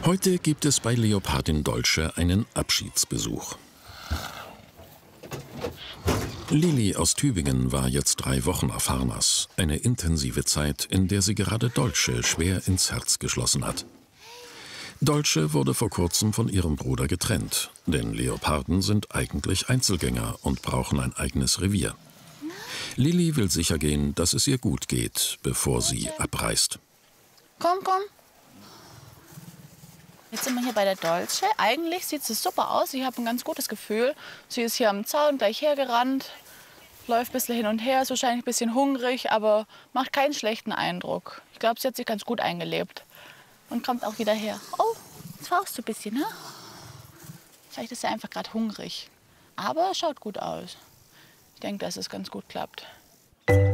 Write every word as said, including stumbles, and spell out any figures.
Heute gibt es bei Leopardin Dolce einen Abschiedsbesuch. Lili aus Tübingen war jetzt drei Wochen auf Harnas. Eine intensive Zeit, in der sie gerade Dolce schwer ins Herz geschlossen hat. Dolce wurde vor kurzem von ihrem Bruder getrennt, denn Leoparden sind eigentlich Einzelgänger und brauchen ein eigenes Revier. Lili will sichergehen, dass es ihr gut geht, bevor sie abreist. Komm, komm. Jetzt sind wir hier bei der Dolce. Eigentlich sieht sie super aus. Ich habe ein ganz gutes Gefühl. Sie ist hier am Zaun gleich hergerannt, läuft ein bisschen hin und her, ist wahrscheinlich ein bisschen hungrig, aber macht keinen schlechten Eindruck. Ich glaube, sie hat sich ganz gut eingelebt und kommt auch wieder her. Oh, jetzt fauchst du ein bisschen, ne? Vielleicht ist sie einfach gerade hungrig. Aber es schaut gut aus. Ich denke, dass es ganz gut klappt.